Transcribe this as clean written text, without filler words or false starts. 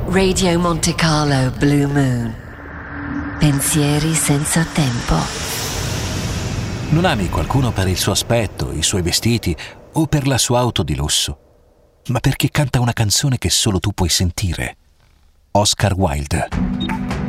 Radio Monte Carlo Blue Moon. Pensieri senza tempo. Non ami qualcuno per il suo aspetto, i suoi vestiti o per la sua auto di lusso, ma perché canta una canzone che solo tu puoi sentire. Oscar Wilde.